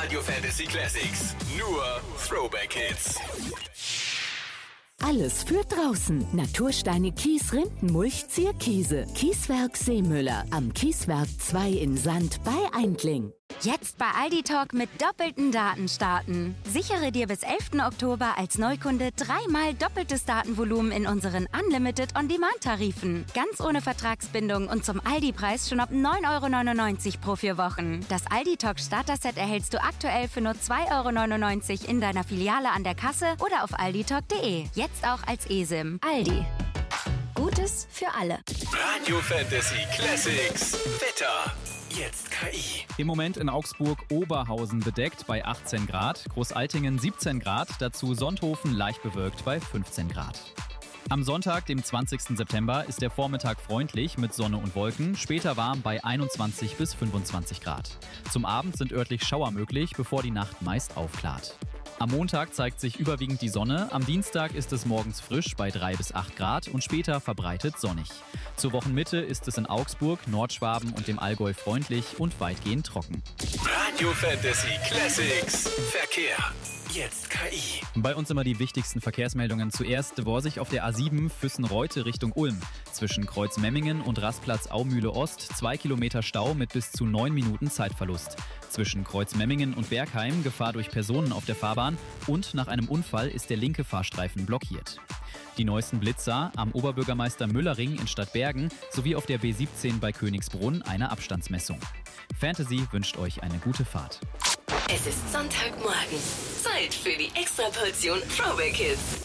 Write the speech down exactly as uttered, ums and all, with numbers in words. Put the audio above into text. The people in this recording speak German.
Radio Fantasy Classics. Nur Throwback Hits. Alles für draußen. Natursteine, Kies, Rindenmulch, Zierkiese. Kieswerk Seemüller. Am Kieswerk zwei in Sand bei Eindling. Jetzt bei Aldi Talk mit doppelten Daten starten. Sichere dir bis elften Oktober als Neukunde dreimal doppeltes Datenvolumen in unseren Unlimited On-Demand-Tarifen. Ganz ohne Vertragsbindung und zum Aldi-Preis schon ab neun Euro neunundneunzig pro vier Wochen. Das Aldi Talk Starter-Set erhältst du aktuell für nur zwei Euro neunundneunzig in deiner Filiale an der Kasse oder auf alditalk punkt de. Jetzt auch als eSIM. Aldi. Gutes für alle. Radio Fantasy Classics. Wetter. Jetzt K I. Im Moment in Augsburg Oberhausen bedeckt bei achtzehn Grad, Großaltingen siebzehn Grad, dazu Sonthofen leicht bewölkt bei fünfzehn Grad. Am Sonntag, dem zwanzigsten September, ist der Vormittag freundlich mit Sonne und Wolken, später warm bei einundzwanzig bis fünfundzwanzig Grad. Zum Abend sind örtlich Schauer möglich, bevor die Nacht meist aufklart. Am Montag zeigt sich überwiegend die Sonne, am Dienstag ist es morgens frisch bei drei bis acht Grad und später verbreitet sonnig. Zur Wochenmitte ist es in Augsburg, Nordschwaben und dem Allgäu freundlich und weitgehend trocken. Radio Fantasy Classics. Verkehr. Jetzt K I. Bei uns immer die wichtigsten Verkehrsmeldungen. Zuerst Worsig auf der A sieben Füssen-Reute Richtung Ulm. Zwischen Kreuz Memmingen und Rastplatz Aumühle Ost zwei Kilometer Stau mit bis zu neun Minuten Zeitverlust. Zwischen Kreuz Memmingen und Bergheim Gefahr durch Personen auf der Fahrbahn und nach einem Unfall ist der linke Fahrstreifen blockiert. Die neuesten Blitzer am Oberbürgermeister Müllerring in Stadtbergen sowie auf der B siebzehn bei Königsbrunn eine Abstandsmessung. Fantasy wünscht euch eine gute Fahrt. Es ist Sonntagmorgen. Zeit für die Extraportion Throwback Hits.